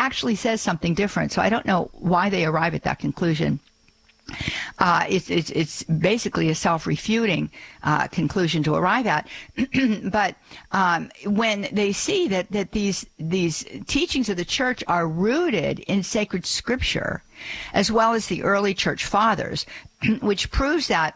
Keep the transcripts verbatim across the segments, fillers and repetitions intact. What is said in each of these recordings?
actually says something different. So I don't know why they arrive at that conclusion. Uh, it's, it's, it's basically a self-refuting uh, conclusion to arrive at. But um, when they see that, that these, these teachings of the church are rooted in sacred scripture, as well as the early church fathers, which proves that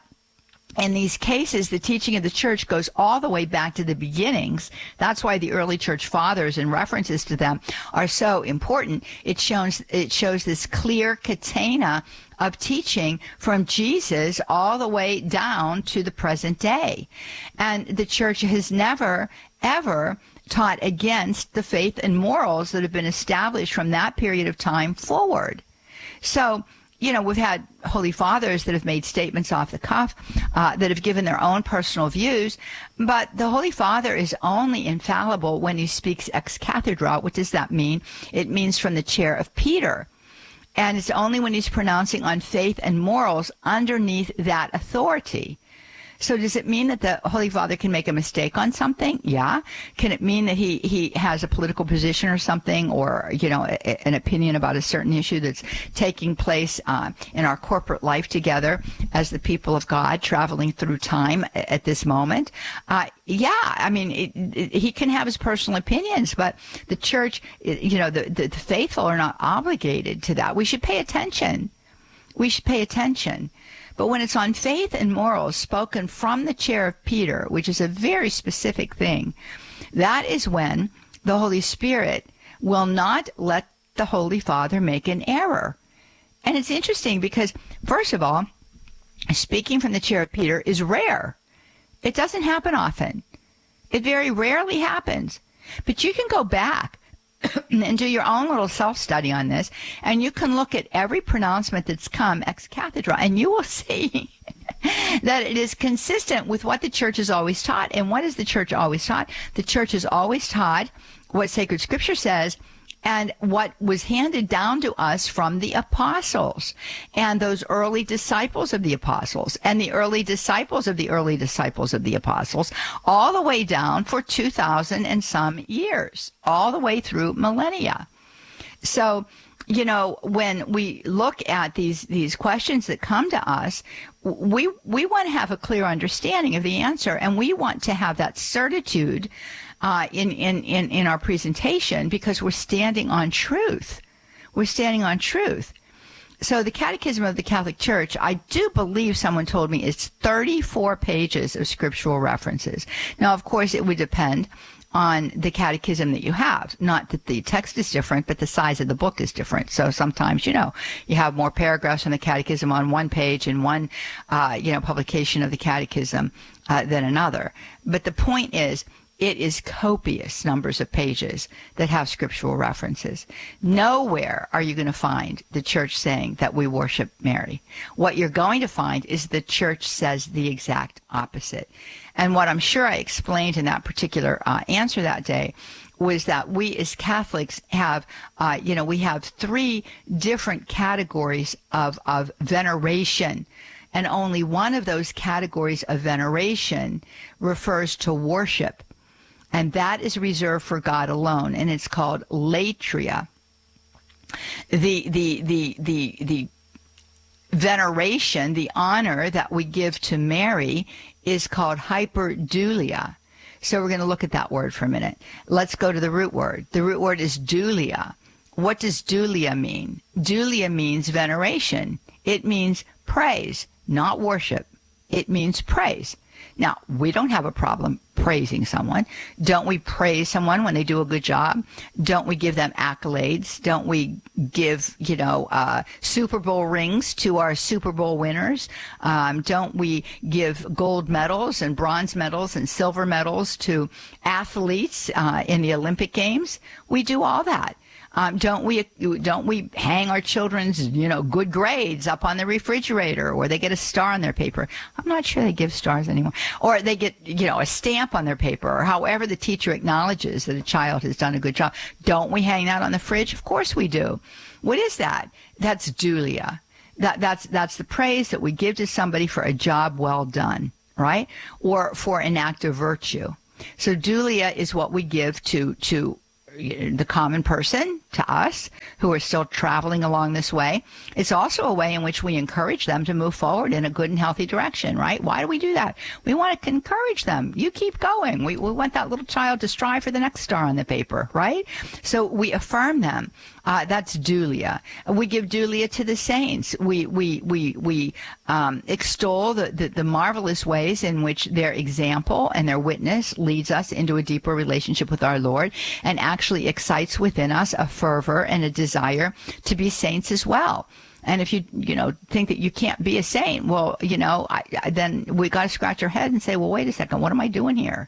in these cases, the teaching of the church goes all the way back to the beginnings. That's why the early church fathers and references to them are so important. It shows, it shows this clear catena of teaching from Jesus all the way down to the present day. And the church has never, ever taught against the faith and morals that have been established from that period of time forward. So, you know, we've had holy fathers that have made statements off the cuff, uh, that have given their own personal views, but the Holy Father is only infallible when he speaks ex cathedra. What does that mean? It means from the chair of Peter. And it's only when he's pronouncing on faith and morals underneath that authority. So does it mean that the Holy Father can make a mistake on something? Yeah. Can it mean that he, he has a political position or something, or, you know, a, an opinion about a certain issue that's taking place uh, in our corporate life together as the people of God traveling through time at this moment? Uh, yeah. I mean, it, it, he can have his personal opinions, but the church, you know, the, the, the faithful are not obligated to that. We should pay attention. We should pay attention. But when it's on faith and morals spoken from the chair of Peter, which is a very specific thing, that is when the Holy Spirit will not let the Holy Father make an error. And it's interesting because, first of all, speaking from the chair of Peter is rare. It doesn't happen often. It very rarely happens. But you can go back and do your own little self-study on this, and you can look at every pronouncement that's come ex cathedra, and you will see that it is consistent with what the church has always taught. And what has the church always taught? The church has always taught what sacred scripture says and what was handed down to us from the apostles and those early disciples of the apostles and the early disciples of the early disciples of the apostles, all the way down for two thousand and some years, all the way through millennia. So, you know, when we look at these these questions that come to us, we we want to have a clear understanding of the answer, and we want to have that certitude Uh, in, in, in, in our presentation, because we're standing on truth. We're standing on truth. So the Catechism of the Catholic Church, I do believe someone told me it's thirty-four pages of scriptural references. Now, of course, it would depend on the catechism that you have. Not that the text is different, but the size of the book is different. So sometimes, you know, you have more paragraphs on the catechism on one page in one, uh, you know, publication of the catechism uh, than another. But the point is, it is copious numbers of pages that have scriptural references. Nowhere are you going to find the church saying that we worship Mary. What you're going to find is the church says the exact opposite. And what I'm sure I explained in that particular uh, answer that day was that we as Catholics have, uh, you know, we have three different categories of, of veneration. And only one of those categories of veneration refers to worship. And that is reserved for God alone, and it's called latria. The, the, the, the, the veneration, the honor that we give to Mary is called hyperdulia. So we're going to look at that word for a minute. Let's go to the root word. The root word is dulia. What does dulia mean? Dulia means veneration. It means praise, not worship. It means praise. Now, we don't have a problem praising someone. Don't we praise someone when they do a good job? Don't we give them accolades? Don't we give, you know, uh, Super Bowl rings to our Super Bowl winners? Um, don't we give gold medals and bronze medals and silver medals to athletes uh, in the Olympic Games? We do all that. Um, don't we don't we hang our children's, you know, good grades up on the refrigerator, or they get a star on their paper? I'm not sure they give stars anymore. Or they get, you know, a stamp on their paper, or however the teacher acknowledges that a child has done a good job. Don't we hang that on the fridge? Of course we do. What is that? That's dulia. That, that's, that's the praise that we give to somebody for a job well done, right? Or for an act of virtue. So dulia is what we give to, to the common person, to us who are still traveling along this way. It's also a way in which we encourage them to move forward in a good and healthy direction, right? Why do we do that? We want to encourage them. You keep going. We, we want that little child to strive for the next star on the paper, right? So we affirm them. Uh, that's dulia. We give dulia to the saints. We we we we um, extol the, the the marvelous ways in which their example and their witness leads us into a deeper relationship with our Lord, and actually excites within us a fervor and a desire to be saints as well. And if you, you know, think that you can't be a saint, well, you know, I, I, then we got to scratch our head and say, well, wait a second, what am I doing here?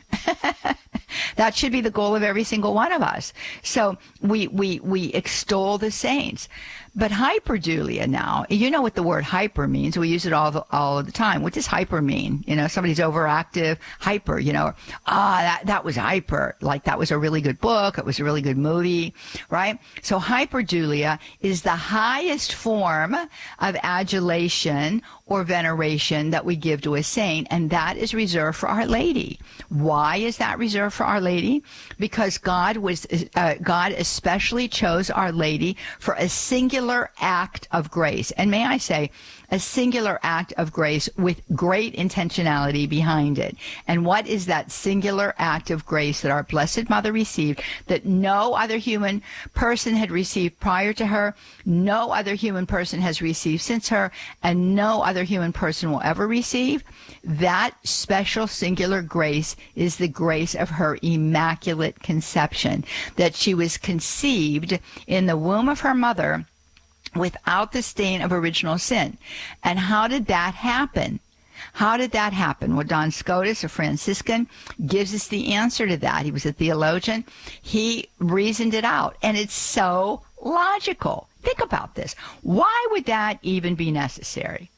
That should be the goal of every single one of us. So we we we extol the saints. But hyperdulia now, you know what the word hyper means. We use it all the, all of the time. What does hyper mean? You know, somebody's overactive, hyper, you know, ah, that, that was hyper. Like that was a really good book. It was a really good movie, right? So hyperdulia is the highest form of adulation or veneration that we give to a saint, and that is reserved for Our Lady. Why is that reserved for Our Lady? Because God was, uh, God especially chose Our Lady for a singular act of grace. And may I say, a singular act of grace with great intentionality behind it. And what is that singular act of grace that our Blessed Mother received that no other human person had received prior to her, no other human person has received since her, and no other human person will ever receive? That special singular grace is the grace of her Immaculate Conception, that she was conceived in the womb of her mother without the stain of original sin. And how did that happen? How did that happen? Well, Don Scotus, a Franciscan, gives us the answer to that. He was a theologian. He reasoned it out, and it's so logical. Think about this. Why would that even be necessary?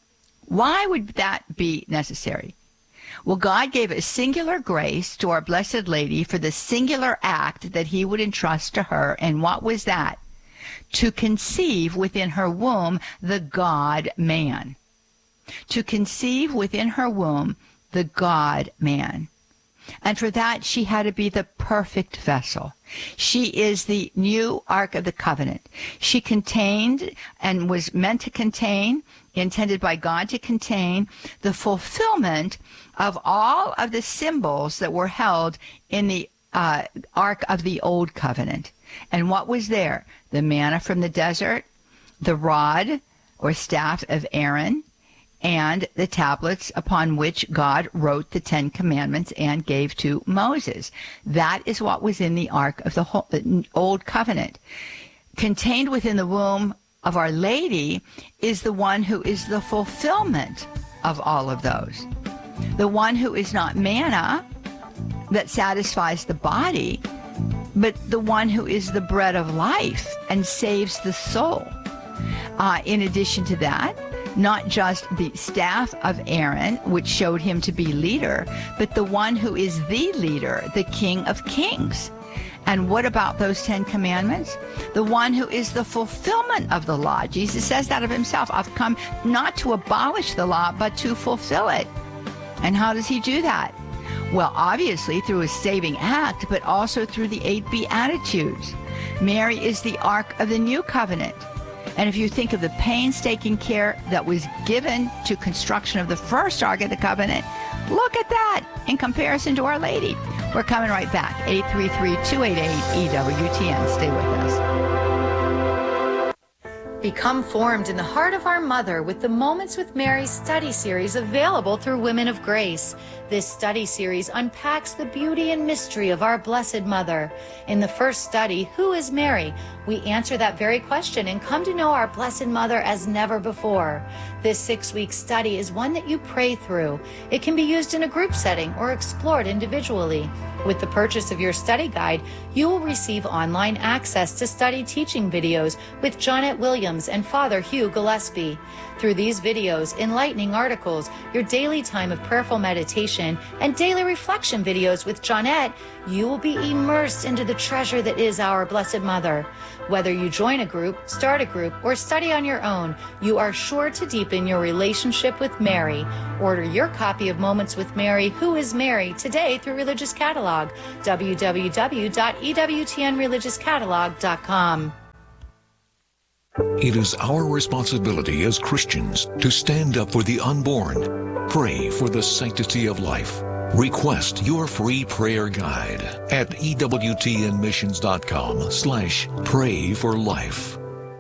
Why would that be necessary? Well, God gave a singular grace to our Blessed Lady for the singular act that he would entrust to her. And what was that? To conceive within her womb the God-man. To conceive within her womb the God-man. And for that, she had to be the perfect vessel. She is the new Ark of the Covenant. She contained and was meant to contain, intended by God to contain, the fulfillment of all of the symbols that were held in the uh, Ark of the Old Covenant. And what was there? The manna from the desert, the rod or staff of Aaron, and the tablets upon which God wrote the Ten Commandments and gave to Moses. That is what was in the Ark of the whole, Old Covenant. Contained within the womb of Our Lady is the one who is the fulfillment of all of those. The one who is not manna that satisfies the body, but the one who is the bread of life and saves the soul. Uh, in addition to that, not just the staff of Aaron, which showed him to be leader, but the one who is the leader, the King of Kings. And what about those Ten Commandments? The one who is the fulfillment of the law. Jesus says that of himself. I've come not to abolish the law, but to fulfill it. And how does he do that? Well, obviously through a saving act, but also through the eight Beatitudes. Mary is the Ark of the New Covenant. And if you think of the painstaking care that was given to construction of the first Ark of the Covenant, look at that in comparison to Our Lady. We're coming right back. eight three three, two eight eight, E W T N. Stay with us. Become formed in the heart of our Mother with the Moments with Mary study series available through Women of Grace. This study series unpacks the beauty and mystery of our Blessed Mother. In the first study, Who is Mary? We answer that very question and come to know our Blessed Mother as never before. This six-week study is one that you pray through. It can be used in a group setting or explored individually. With the purchase of your study guide, you will receive online access to study teaching videos with Jonette Williams Williams and Father Hugh Gillespie. Through these videos, enlightening articles, your daily time of prayerful meditation, and daily reflection videos with Johnette, you will be immersed into the treasure that is our Blessed Mother. Whether you join a group, start a group, or study on your own, you are sure to deepen your relationship with Mary. Order your copy of Moments with Mary, Who is Mary, today through Religious Catalog, w w w dot e w t n religious catalog dot com. It is our responsibility as Christians to stand up for the unborn, pray for the sanctity of life. Request your free prayer guide at ewtnmissions.com slash pray for life.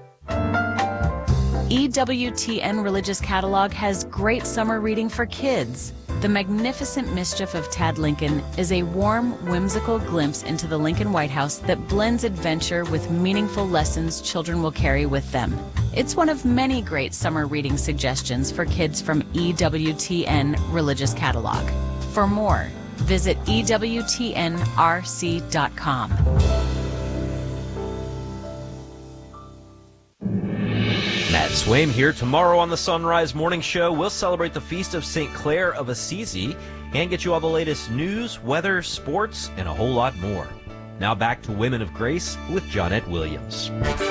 E W T N Religious Catalog has great summer reading for kids. The Magnificent Mischief of Tad Lincoln is a warm, whimsical glimpse into the Lincoln White House that blends adventure with meaningful lessons children will carry with them. It's one of many great summer reading suggestions for kids from E W T N Religious Catalog. For more, visit E W T N R C dot com. Matt Swaim here. Tomorrow on the Sunrise Morning Show, we'll celebrate the feast of Saint Clare of Assisi and get you all the latest news, weather, sports, and a whole lot more. Now back to Women of Grace with Johnette Williams.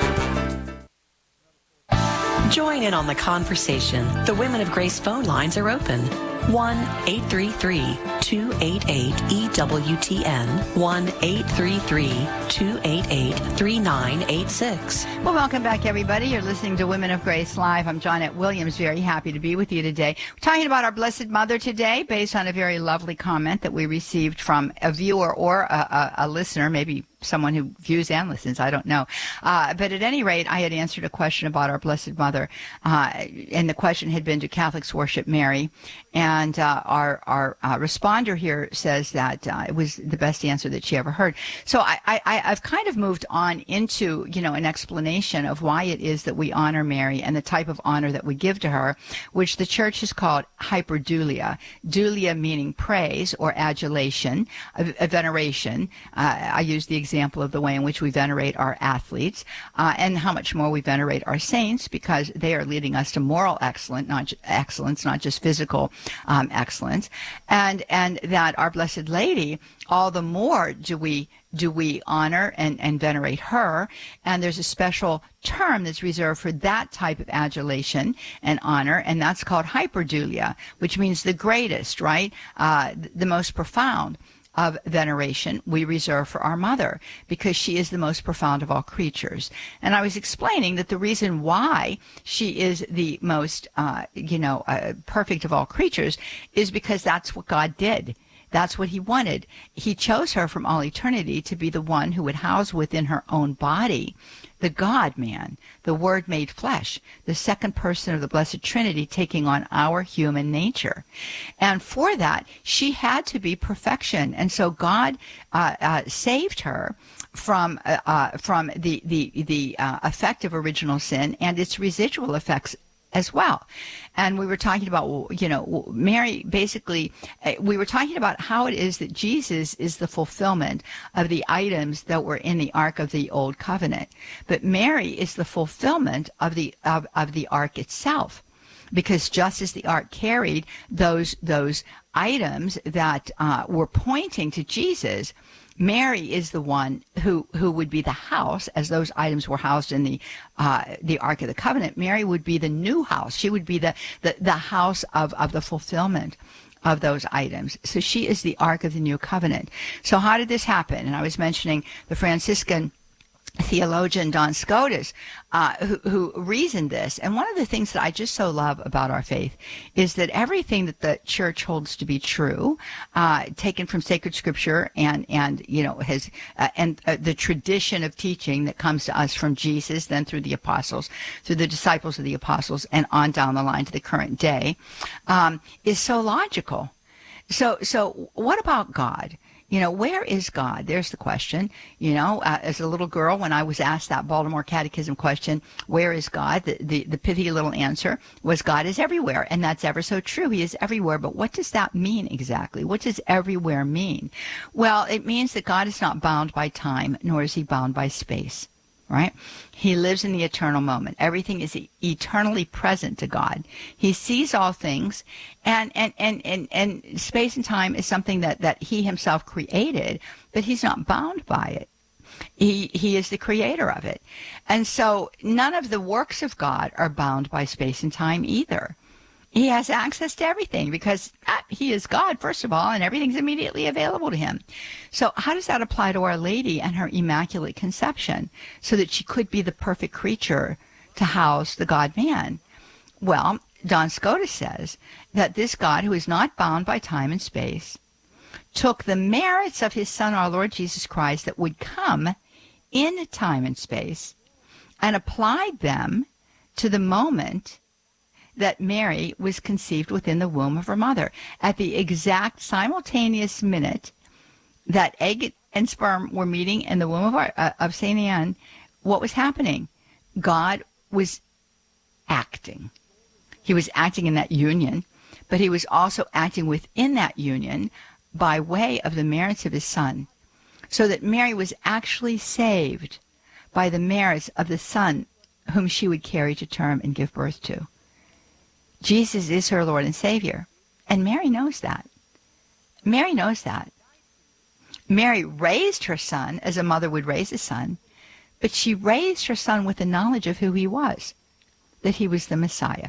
Join in on the conversation. The Women of Grace phone lines are open. one eight three three, two eight eight, E W T N, one eight three three, two eight eight, three nine eight six. Well, welcome back, everybody. You're listening to Women of Grace Live. I'm Johnette Williams, very happy to be with you today. We're talking about our Blessed Mother today based on a very lovely comment that we received from a viewer or a, a, a listener, maybe someone who views and listens, I don't know. Uh, but at any rate, I had answered a question about our Blessed Mother, uh, and the question had been, do Catholics worship Mary? And uh, our our uh, responder here says that uh, it was the best answer that she ever heard. So I, I, I've kind of moved on into, you know, an explanation of why it is that we honor Mary and the type of honor that we give to her, which the church has called hyperdulia. Dulia meaning praise or adulation, a, a veneration. Uh, I use the example of the way in which we venerate our athletes, uh, and how much more we venerate our saints, because they are leading us to moral excellence, not excellence, not just physical um, excellence, and and that our Blessed Lady, all the more do we do we honor and, and venerate her. And there's a special term that's reserved for that type of adulation and honor, and that's called hyperdulia, which means the greatest, right? Uh, the most profound of veneration we reserve for our mother, because she is the most profound of all creatures. And I was explaining that the reason why she is the most, uh, you know, uh, perfect of all creatures is because that's what God did. That's what he wanted. He chose her from all eternity to be the one who would house within her own body the God-man, the Word made flesh, the second person of the Blessed Trinity taking on our human nature. And for that, she had to be perfection. And so God uh, uh, saved her from uh, uh, from the, the, the uh, effect of original sin and its residual effects as well. And we were talking about, you know, Mary, basically, we were talking about how it is that Jesus is the fulfillment of the items that were in the Ark of the Old Covenant. But Mary is the fulfillment of the of, of the Ark itself. Because just as the Ark carried those those items that uh, were pointing to Jesus, Mary is the one who, who would be the house, as those items were housed in the uh, the Ark of the Covenant. Mary would be the new house. She would be the, the, the house of, of the fulfillment of those items. So she is the Ark of the New Covenant. So how did this happen? And I was mentioning the Franciscan theologian Don Scotus, uh, who, who reasoned this. And one of the things that I just so love about our faith is that everything that the church holds to be true, uh, taken from sacred scripture and, and you know, has, uh, and uh, the tradition of teaching that comes to us from Jesus, then through the apostles, through the disciples of the apostles, and on down the line to the current day, um, is so logical. So, so what about God? You know, where is God? There's the question. You know, uh, as a little girl, when I was asked that Baltimore Catechism question, where is God? The, the, the pithy little answer was, God is everywhere. And that's ever so true. He is everywhere. But what does that mean exactly? What does everywhere mean? Well, it means that God is not bound by time, nor is he bound by space. right? He lives in the eternal moment. Everything is eternally present to God. He sees all things, and and and and, and space and time is something that, that he himself created, but he's not bound by it. He he is the creator of it. And so none of the works of God are bound by space and time either. He has access to everything because ah, he is God, first of all, and everything's immediately available to him. So how does that apply to Our Lady and her Immaculate Conception so that she could be the perfect creature to house the God-man? Well, Don Scotus says that this God, who is not bound by time and space, took the merits of his Son, our Lord Jesus Christ, that would come in time and space, and applied them to the moment that Mary was conceived within the womb of her mother. At the exact simultaneous minute that egg and sperm were meeting in the womb of, our, uh, of Saint Anne, what was happening? God was acting. He was acting in that union, but he was also acting within that union by way of the merits of his Son, so that Mary was actually saved by the merits of the Son whom she would carry to term and give birth to. Jesus is her Lord and Savior, and Mary knows that. Mary knows that. Mary raised her Son as a mother would raise a son, but she raised her Son with the knowledge of who he was, that he was the Messiah.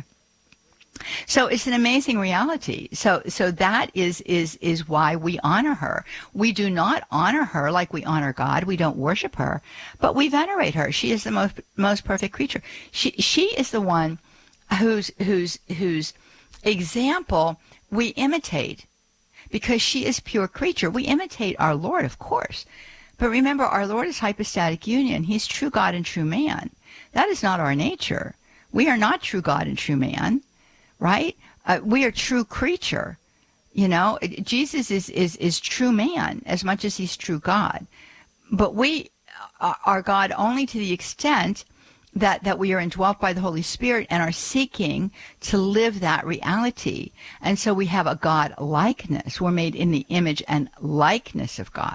So it's an amazing reality. So so that is is is why we honor her. We do not honor her like we honor God. We don't worship her, but we venerate her. She is the most most perfect creature. She she is the one whose whose whose example we imitate, because she is pure creature. We imitate our Lord, of course. But remember, our Lord is hypostatic union. He's true God and true man. That is not our nature. We are not true God and true man. Right? Uh, we are true creature. You know, Jesus is, is, is true man as much as he's true God. But we are God only to the extent that, that we are indwelt by the Holy Spirit and are seeking to live that reality. And so we have a God likeness. We're made in the image and likeness of God.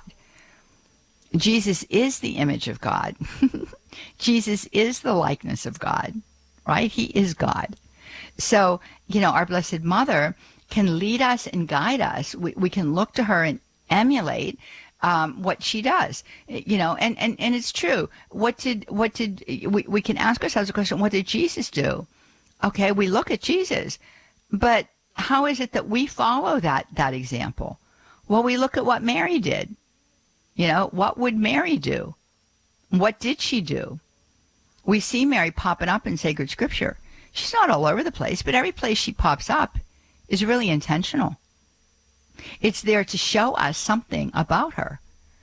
Jesus is the image of God. Jesus is the likeness of God. Right? He is God. So, you know, our Blessed Mother can lead us and guide us. We, we can look to her and emulate um, what she does, you know, and, and, and it's true. What did, what did, we, we can ask ourselves the question, what did Jesus do? Okay, we look at Jesus, but how is it that we follow that, that example? Well, we look at what Mary did. You know, what would Mary do? What did she do? We see Mary popping up in sacred scripture. She's not all over the place, but every place she pops up is really intentional. It's there to show us something about her.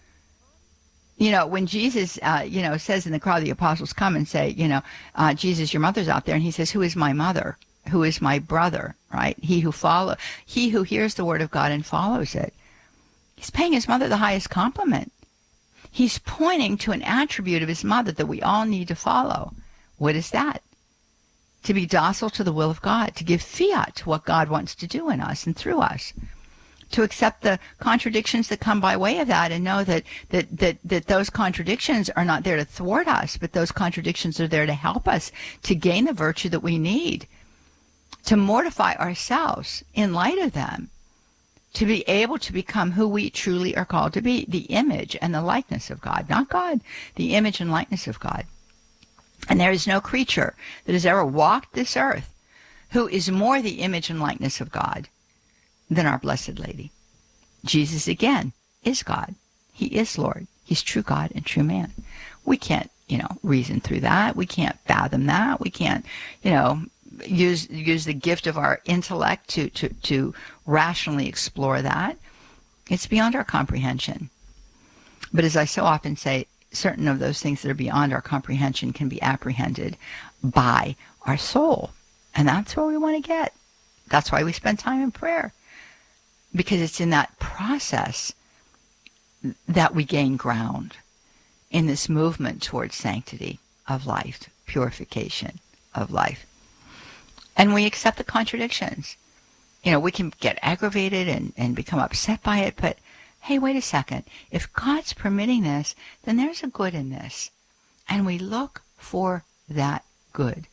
You know, when Jesus, uh, you know, says in the crowd, the apostles come and say, you know, uh, Jesus, your mother's out there. And he says, who is my mother? Who is my brother? Right? He who follow, he who hears the word of God and follows it. He's paying his mother the highest compliment. He's pointing to an attribute of his mother that we all need to follow. What is that? To be docile to the will of God, to give fiat to what God wants to do in us and through us, to accept the contradictions that come by way of that and know that, that, that, that those contradictions are not there to thwart us, but those contradictions are there to help us to gain the virtue that we need, to mortify ourselves in light of them, to be able to become who we truly are called to be, the image and the likeness of God, not God, the image and likeness of God. And there is no creature that has ever walked this earth who is more the image and likeness of God than our Blessed Lady. Jesus, again, is God. He is Lord. He's true God and true man. We can't, you know, reason through that. We can't fathom that. We can't, you know, use use the gift of our intellect to, to, to rationally explore that. It's beyond our comprehension. But as I so often say, certain of those things that are beyond our comprehension can be apprehended by our soul. And that's where we want to get. That's why we spend time in prayer. Because it's in that process that we gain ground in this movement towards sanctity of life, purification of life. And we accept the contradictions. You know, we can get aggravated and, and become upset by it, but hey, wait a second. If God's permitting this, then there's a good in this. and we look for that good.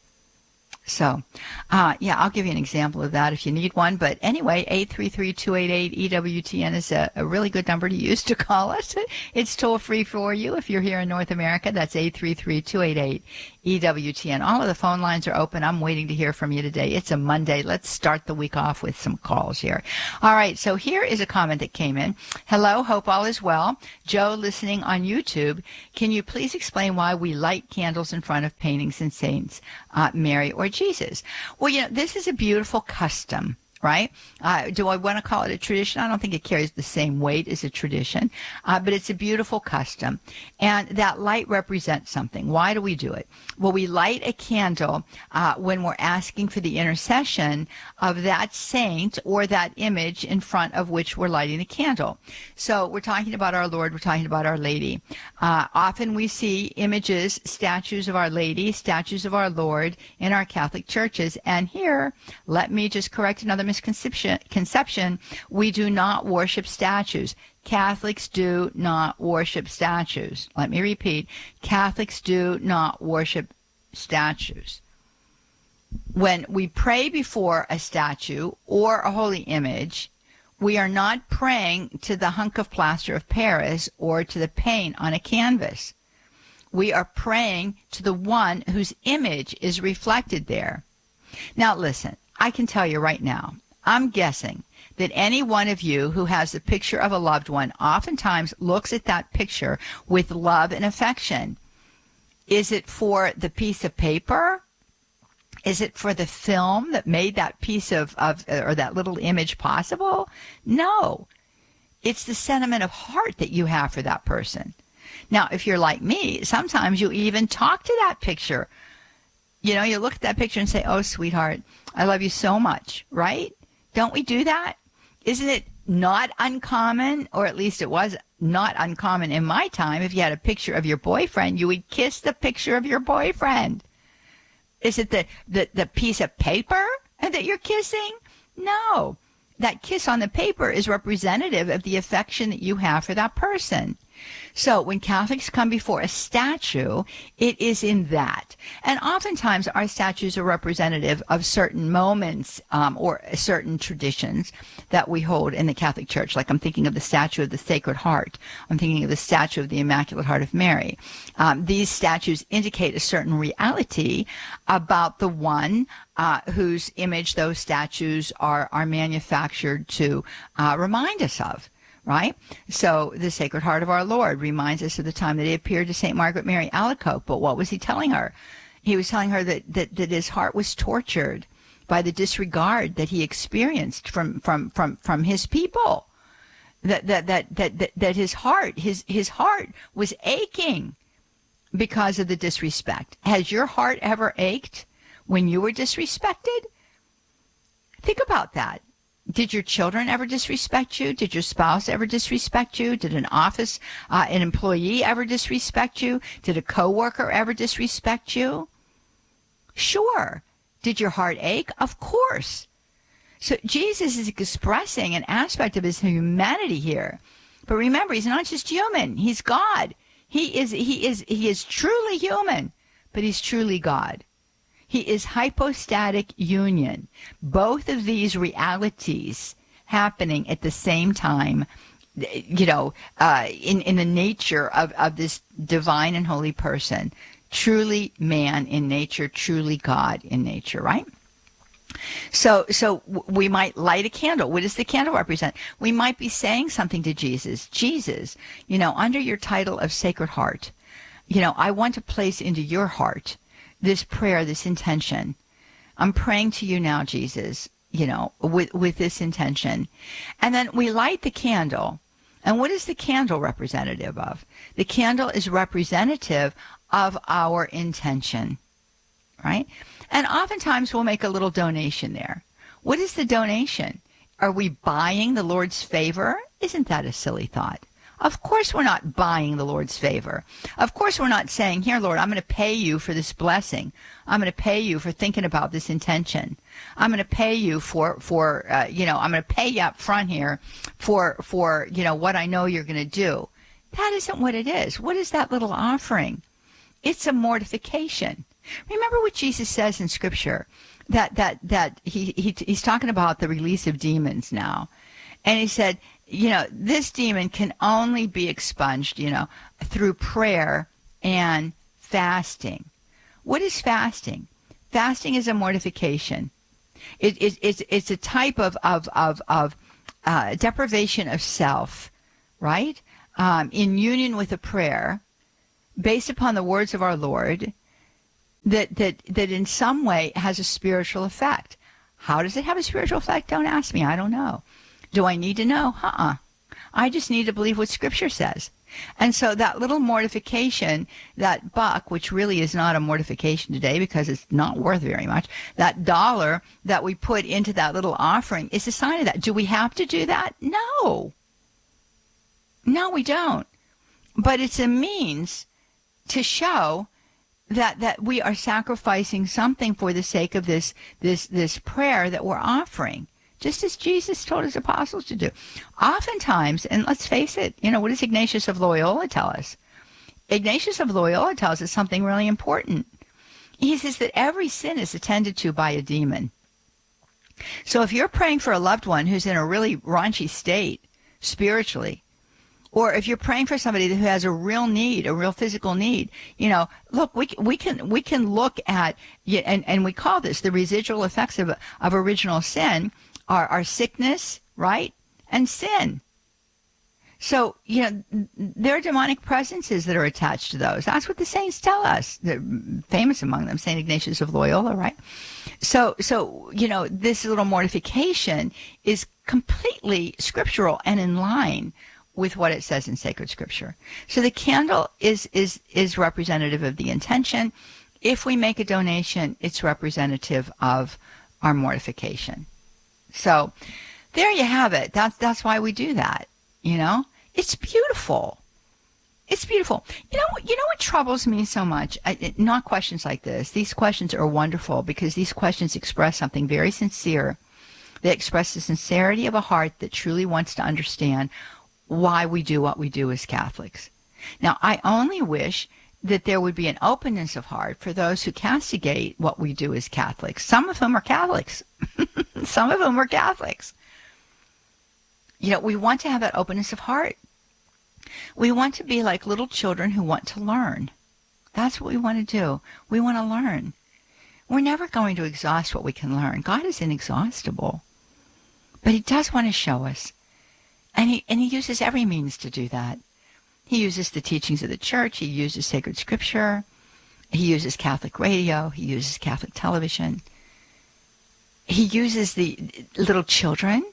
So, uh, yeah, I'll give you an example of that if you need one. But anyway, eight three three, two eight eight, E W T N is a, a really good number to use to call us. It's toll-free for you if you're here in North America. That's eight three three, two eight eight, E W T N. All of the phone lines are open. I'm waiting to hear from you today. It's a Monday. Let's start the week off with some calls here. All right, so here is a comment that came in. Hello, hope all is well. Joe, listening on YouTube, can you please explain why we light candles in front of paintings and saints, uh, Mary or Jesus? Well, you know, this is a beautiful custom, right? Uh, do I want to call it a tradition? I don't think it carries the same weight as a tradition, uh, but it's a beautiful custom. And that light represents something. Why do we do it? Well, we light a candle uh, when we're asking for the intercession of that saint or that image in front of which we're lighting the candle. So we're talking about our Lord, we're talking about Our Lady. Uh, often we see images, statues of Our Lady, statues of our Lord in our Catholic churches. And here, let me just correct another misconception. Conception, we do not worship statues. Catholics do not worship statues. Let me repeat. Catholics do not worship statues. When we pray before a statue or a holy image, we are not praying to the hunk of plaster of Paris or to the paint on a canvas. We are praying to the one whose image is reflected there. Now listen, I can tell you right now, I'm guessing that any one of you who has the picture of a loved one oftentimes looks at that picture with love and affection. Is it for the piece of paper? Is it for the film that made that piece of, of or that little image possible? No. It's the sentiment of heart that you have for that person. Now, if you're like me, sometimes you even talk to that picture. You know, you look at that picture and say, oh, sweetheart, I love you so much, right? Don't we do that? Isn't it not uncommon, or at least it was not uncommon in my time, if you had a picture of your boyfriend, you would kiss the picture of your boyfriend. Is it the, the, the piece of paper that you're kissing? No. That kiss on the paper is representative of the affection that you have for that person. So when Catholics come before a statue, it is in that. And oftentimes our statues are representative of certain moments um, or certain traditions that we hold in the Catholic Church. Like I'm thinking of the statue of the Sacred Heart. I'm thinking of the statue of the Immaculate Heart of Mary. Um, these statues indicate a certain reality about the one uh, whose image those statues are, are manufactured to uh, remind us of. Right? So the Sacred Heart of our Lord reminds us of the time that he appeared to Saint Margaret Mary Alacoque. But what was he telling her? He was telling her that, that, that his heart was tortured by the disregard that he experienced from, from, from, from his people. That, that, that, that, that, that his heart, his, his heart was aching because of the disrespect. Has your heart ever ached when you were disrespected? Think about that. Did your children ever disrespect you? Did your spouse ever disrespect you? Did an office, uh, an employee ever disrespect you? Did a coworker ever disrespect you? Sure. Did your heart ache? Of course. So Jesus is expressing an aspect of his humanity here. But remember, he's not just human. He's God. He is, he is, he is truly human, but he's truly God. He is hypostatic union. Both of these realities happening at the same time, you know, uh, in, in the nature of, of this divine and holy person. Truly man in nature, truly God in nature, right? So, so we might light a candle. What does the candle represent? We might be saying something to Jesus. Jesus, you know, under your title of Sacred Heart, you know, I want to place into your heart this prayer, this intention. I'm praying to you now, Jesus, you know, with, with this intention. And then we light the candle. And what is the candle representative of? The candle is representative of our intention, right? And oftentimes we'll make a little donation there. What is the donation? Are we buying the Lord's favor? Isn't that a silly thought? Of course we're not buying the Lord's favor. Of course we're not saying, here, Lord, I'm going to pay you for this blessing. I'm going to pay you for thinking about this intention. I'm going to pay you for, for uh, you know, I'm going to pay you up front here for, for, you know, what I know you're going to do. That isn't what it is. What is that little offering? It's a mortification. Remember what Jesus says in Scripture, that that that he, he he's talking about the release of demons now. And he said, you know, this demon can only be expunged, you know, through prayer and fasting. What is fasting? Fasting is a mortification. It, it, it's, it's a type of, of, of, of uh, deprivation of self, right? Um, in union with a prayer based upon the words of our Lord that, that, that in some way has a spiritual effect. How does it have a spiritual effect? Don't ask me. I don't know. Do I need to know? Uh-uh. I just need to believe what Scripture says. And so that little mortification, that buck, which really is not a mortification today because it's not worth very much, that dollar that we put into that little offering is a sign of that. Do we have to do that? No. No, we don't. But it's a means to show that that we are sacrificing something for the sake of this this this prayer that we're offering. Just as Jesus told his apostles to do. Oftentimes, and let's face it, you know, what does Ignatius of Loyola tell us? Ignatius of Loyola tells us something really important. He says that every sin is attended to by a demon. So if you're praying for a loved one who's in a really raunchy state spiritually, or if you're praying for somebody who has a real need, a real physical need, you know, look, we we can we can look at, and and we call this the residual effects of of original sin. Our, our sickness, right, and sin. So, you know, there are demonic presences that are attached to those. That's what the saints tell us. They're famous among them, Saint Ignatius of Loyola, right? So, so you know, this little mortification is completely scriptural and in line with what it says in sacred Scripture. So the candle is is is representative of the intention. If we make a donation, it's representative of our mortification. So there you have it. That's that's why we do that. You know, it's beautiful. It's beautiful. You know, you know what troubles me so much? I, it, not questions like this. These questions are wonderful because these questions express something very sincere. They express the sincerity of a heart that truly wants to understand why we do what we do as Catholics. Now, I only wish that there would be an openness of heart for those who castigate what we do as Catholics. Some of them are Catholics. Some of them are Catholics. You know, we want to have that openness of heart. We want to be like little children who want to learn. That's what we want to do. We want to learn. We're never going to exhaust what we can learn. God is inexhaustible. But he does want to show us. And he, and he uses every means to do that. He uses the teachings of the church. He uses sacred Scripture. He uses Catholic radio. He uses Catholic television. He uses the little children.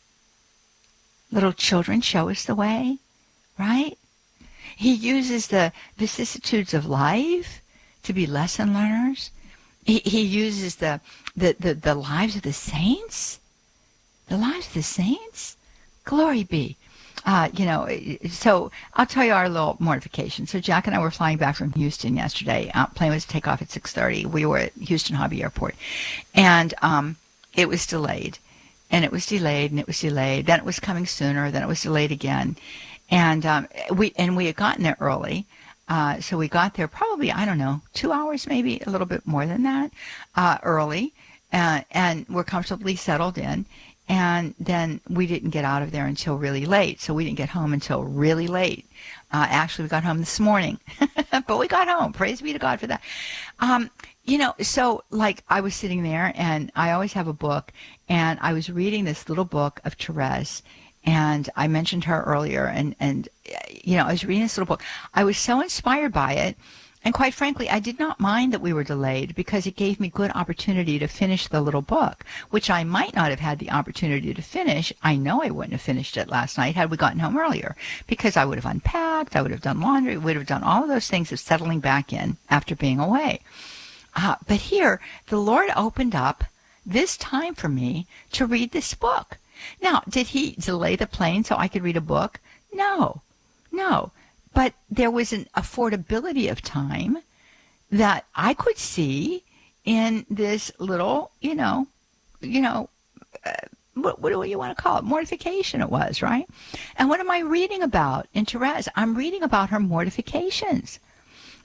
Little children show us the way, right? He uses the vicissitudes of life to be lesson learners. He, he uses the, the, the, the lives of the saints. The lives of the saints. Glory be. Uh, you know, so I'll tell you our little mortification. So Jack and I were flying back from Houston yesterday. Uh, plane was to take off at six thirty. We were at Houston Hobby Airport. And um, it was delayed. And it was delayed, and it was delayed. Then it was coming sooner. Then it was delayed again. And um, we and we had gotten there early. Uh, so we got there probably, I don't know, two hours maybe, a little bit more than that, uh, early. Uh, and we're comfortably settled in. And then we didn't get out of there until really late. So we didn't get home until really late. Uh, actually, we got home this morning. But we got home. Praise be to God for that. Um, you know, so like I was sitting there, and I always have a book. And I was reading this little book of Therese. And I mentioned her earlier. And, and, you know, I was reading this little book. I was so inspired by it. And quite frankly, I did not mind that we were delayed because it gave me good opportunity to finish the little book, which I might not have had the opportunity to finish. I know I wouldn't have finished it last night had we gotten home earlier because I would have unpacked, I would have done laundry, would have done all of those things of settling back in after being away. Uh, but here, the Lord opened up this time for me to read this book. Now, did he delay the plane so I could read a book? No, no. But there was an affordability of time that I could see in this little, you know, you know, uh, what, what do you want to call it? Mortification it was, right? And what am I reading about in Therese? I'm reading about her mortifications.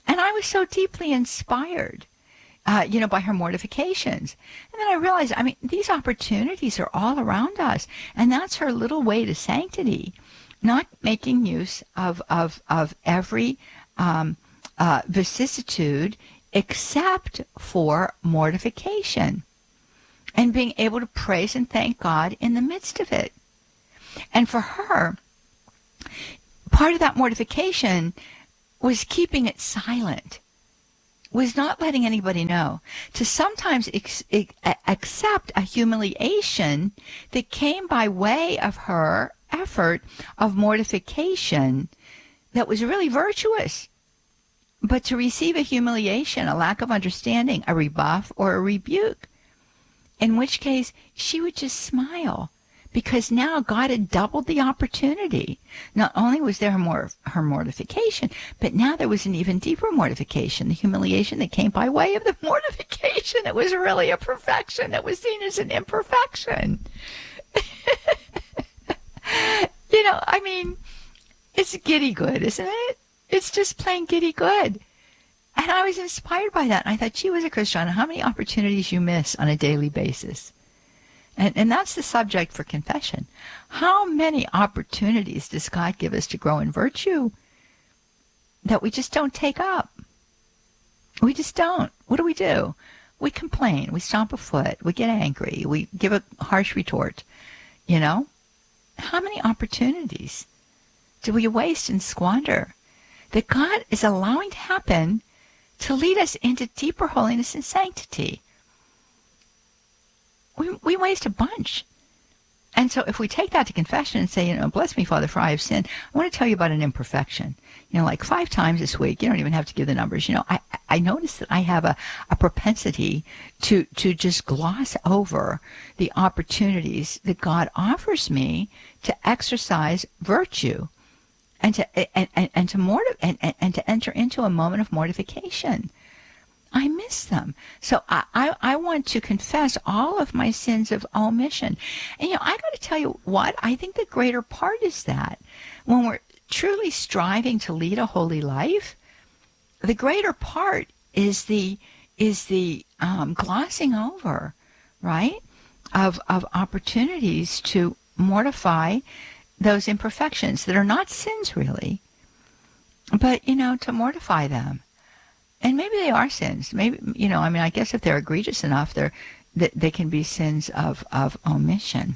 And I was so deeply inspired, uh, you know, by her mortifications. And then I realized, I mean, these opportunities are all around us. And that's her little way to sanctity, not making use of, of, of every um, uh, vicissitude except for mortification, and being able to praise and thank God in the midst of it. And for her, part of that mortification was keeping it silent, was not letting anybody know, to sometimes ex- ex- accept a humiliation that came by way of her effort of mortification that was really virtuous. But to receive a humiliation, a lack of understanding, a rebuff, or a rebuke, in which case she would just smile, because now God had doubled the opportunity. Not only was there more her mortification, but now there was an even deeper mortification, the humiliation that came by way of the mortification. It was really a perfection that was seen as an imperfection. You know, I mean, it's giddy good, isn't it? It's just plain giddy good. And I was inspired by that. And I thought, gee whiz, Christiana, how many opportunities you miss on a daily basis? And, and that's the subject for confession. How many opportunities does God give us to grow in virtue that we just don't take up? We just don't. What do we do? We complain. We stomp a foot. We get angry. We give a harsh retort. You know? How many opportunities do we waste and squander that God is allowing to happen to lead us into deeper holiness and sanctity? We, we waste a bunch. And so if we take that to confession and say, you know, bless me, Father, for I have sinned, I want to tell you about an imperfection. You know, like five times this week, you don't even have to give the numbers. You know, I, I notice that I have a, a propensity to, to just gloss over the opportunities that God offers me to exercise virtue. And to and, and, and to morti- and, and, and to enter into a moment of mortification. I miss them. So I, I, I want to confess all of my sins of omission. And, you know, I got to tell you what, I think the greater part is that when we're truly striving to lead a holy life, the greater part is the is the um, glossing over, right, of of opportunities to mortify those imperfections that are not sins really, but, you know, to mortify them. And maybe they are sins. Maybe, you know, I mean, I guess if they're egregious enough, they're, they, they can be sins of, of omission.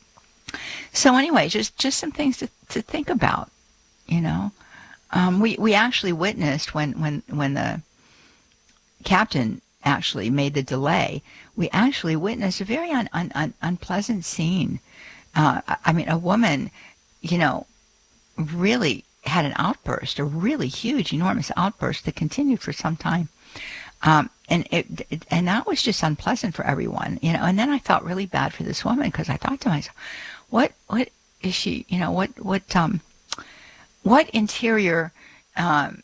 So anyway, just, just some things to, to think about, you know. Um, we, we actually witnessed when, when, when the captain actually made the delay, we actually witnessed a very un, un, un, unpleasant scene. Uh, I mean, a woman, you know, really had an outburst, a really huge, enormous outburst that continued for some time. Um, and it, it, and that was just unpleasant for everyone, you know. And then I felt really bad for this woman, because I thought to myself, what, what is she, you know, what, what, um, what interior, um,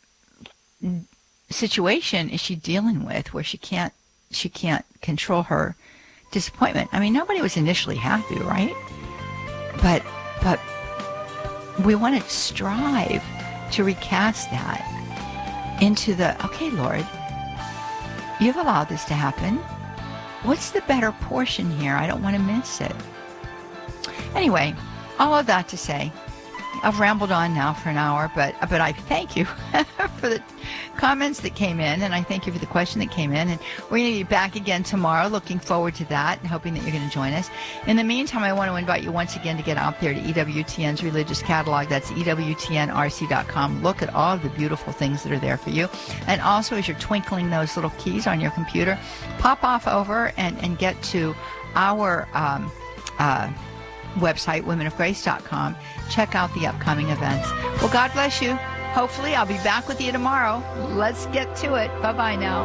situation is she dealing with where she can't, she can't control her disappointment? I mean, nobody was initially happy, right? But, but we want to strive to recast that into the, okay, Lord, you've allowed this to happen. What's the better portion here? I don't want to miss it. Anyway, all of that to say, I've rambled on now for an hour, but but I thank you for the comments that came in, and I thank you for the question that came in. And we're going to be back again tomorrow. Looking forward to that, and hoping that you're going to join us. In the meantime, I want to invite you once again to get out there to E W T N's religious catalog. That's E W T N R C dot com. Look at all of the beautiful things that are there for you. And also, as you're twinkling those little keys on your computer, pop off over and, and get to our um, uh, website, women of grace dot com. Check out the upcoming events. Well, God bless you. Hopefully, I'll be back with you tomorrow. Let's get to it. Bye-bye now.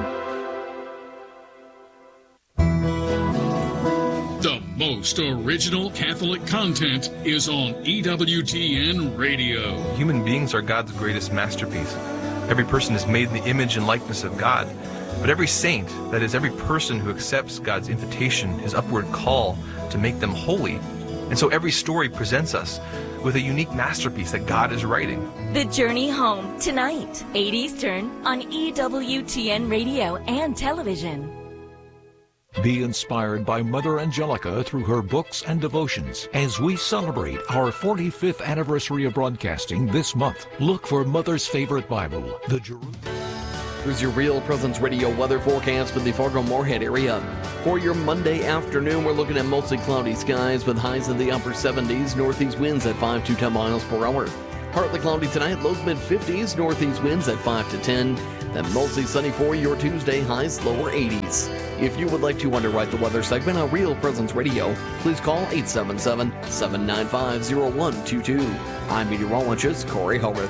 The most original Catholic content is on E W T N Radio. Human beings are God's greatest masterpiece. Every person is made in the image and likeness of God. But every saint, that is, every person who accepts God's invitation, his upward call to make them holy, And so every story presents us with a unique masterpiece that God is writing. The Journey Home, tonight, eight Eastern, on E W T N Radio and television. Be inspired by Mother Angelica through her books and devotions as we celebrate our forty-fifth anniversary of broadcasting this month. Look for Mother's Favorite Bible, the Jerusalem. Here's your Real Presence Radio weather forecast for the Fargo-Moorhead area. For your Monday afternoon, we're looking at mostly cloudy skies with highs in the upper seventies, northeast winds at five to ten miles per hour. Partly cloudy tonight, lows mid-fifties, northeast winds at five to ten. Then mostly sunny for your Tuesday, highs lower eighties. If you would like to underwrite the weather segment on Real Presence Radio, please call eight seven seven, seven nine five, zero one two two. I'm meteorologist Corey Howarth.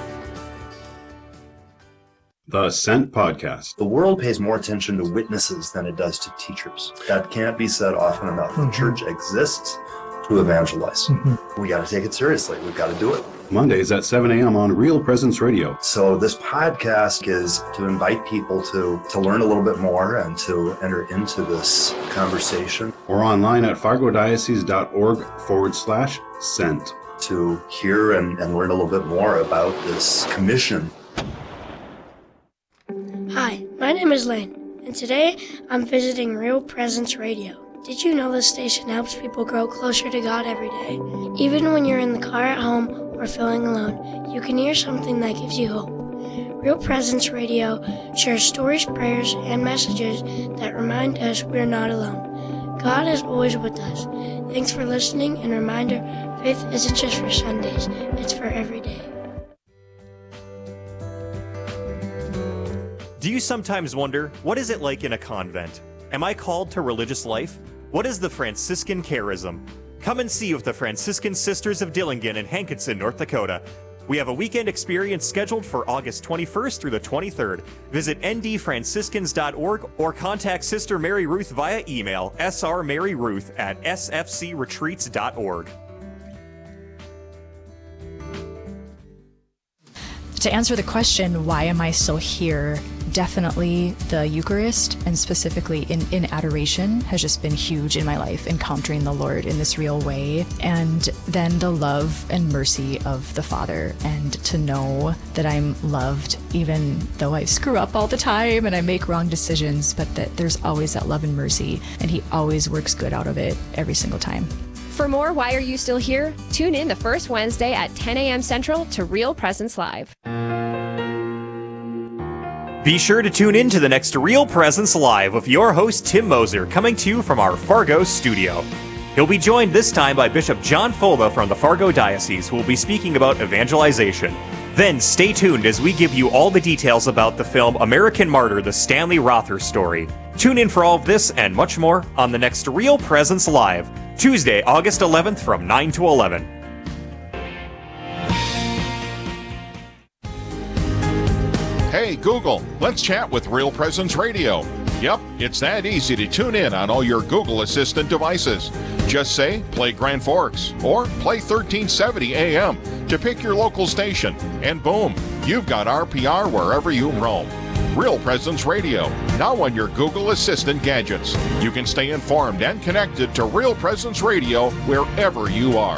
The Sent Podcast. The world pays more attention to witnesses than it does to teachers. That can't be said often enough. Mm-hmm. The church exists to evangelize. Mm-hmm. We got to take it seriously. We've got to do it. Mondays at seven a.m. on Real Presence Radio. So this podcast is to invite people to, to learn a little bit more and to enter into this conversation. Or online at fargodiocese.org forward slash sent. To hear and, and learn a little bit more about this commission. Hi, my name is Lane, and today I'm visiting Real Presence Radio. Did you know this station helps people grow closer to God every day? Even when you're in the car at home or feeling alone, you can hear something that gives you hope. Real Presence Radio shares stories, prayers, and messages that remind us we're not alone. God is always with us. Thanks for listening, and reminder, faith isn't just for Sundays, it's for every day. Do you sometimes wonder, what is it like in a convent? Am I called to religious life? What is the Franciscan charism? Come and see with the Franciscan Sisters of Dillingen in Hankinson, North Dakota. We have a weekend experience scheduled for August twenty-first through the twenty-third. Visit n d franciscans dot org or contact Sister Mary Ruth via email s r mary ruth at s f c retreats dot org. To answer the question, why am I still here? Definitely the Eucharist, and specifically in, in adoration, has just been huge in my life, encountering the Lord in this real way. And then the love and mercy of the Father, and to know that I'm loved even though I screw up all the time and I make wrong decisions, but that there's always that love and mercy, and He always works good out of it every single time. For more Why Are You Still Here? Tune in the first Wednesday at ten a.m. Central to Real Presence Live. Be sure to tune in to the next Real Presence Live with your host Tim Moser, coming to you from our Fargo studio. He'll be joined this time by Bishop John Folda from the Fargo Diocese, who will be speaking about evangelization. Then stay tuned as we give you all the details about the film American Martyr, the Stanley Rother story. Tune in for all of this and much more on the next Real Presence Live, Tuesday, August eleventh from nine to eleven. Hey Google, let's chat with Real Presence Radio. Yep, it's that easy to tune in on all your Google Assistant devices. Just say, play Grand Forks, or play thirteen seventy A M to pick your local station, and boom, you've got R P R wherever you roam. Real Presence Radio, now on your Google Assistant gadgets. You can stay informed and connected to Real Presence Radio wherever you are.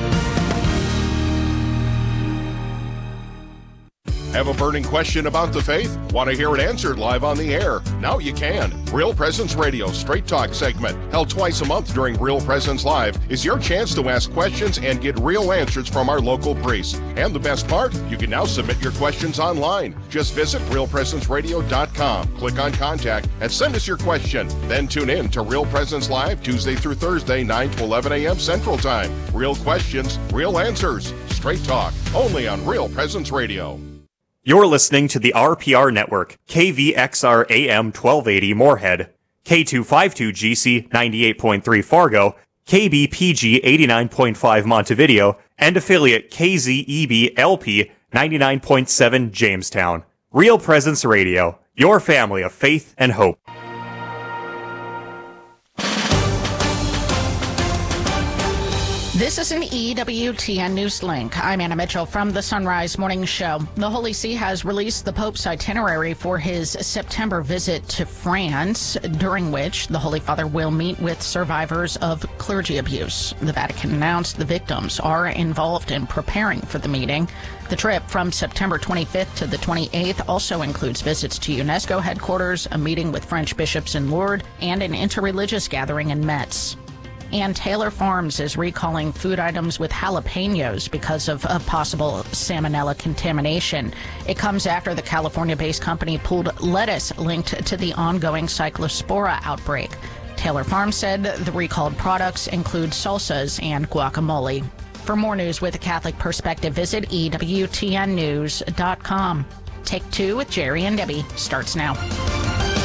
Have a burning question about the faith? Want to hear it answered live on the air? Now you can. Real Presence Radio Straight Talk segment, held twice a month during Real Presence Live, is your chance to ask questions and get real answers from our local priests. And the best part, you can now submit your questions online. Just visit real presence radio dot com, click on Contact, and send us your question. Then tune in to Real Presence Live Tuesday through Thursday, nine to eleven a m Central Time. Real questions, real answers. Straight Talk, only on Real Presence Radio. You're listening to the R P R Network, K V X R A M twelve eighty Moorhead, K two fifty-two G C ninety-eight point three Fargo, K B P G eighty-nine point five Montevideo, and affiliate K Z E B L P ninety-nine point seven Jamestown. Real Presence Radio, your family of faith and hope. This is an E W T N News Link. I'm Anna Mitchell from the Sunrise Morning Show. The Holy See has released the Pope's itinerary for his September visit to France, during which the Holy Father will meet with survivors of clergy abuse. The Vatican announced the victims are involved in preparing for the meeting. The trip from September twenty-fifth to the twenty-eighth also includes visits to UNESCO headquarters, a meeting with French bishops in Lourdes, and an interreligious gathering in Metz. And Taylor Farms is recalling food items with jalapenos because of a possible salmonella contamination. It comes after the California-based company pulled lettuce linked to the ongoing Cyclospora outbreak. Taylor Farms said the recalled products include salsas and guacamole. For more news with a Catholic perspective, visit E W T N news dot com. Take Two with Jerry and Debbie starts now.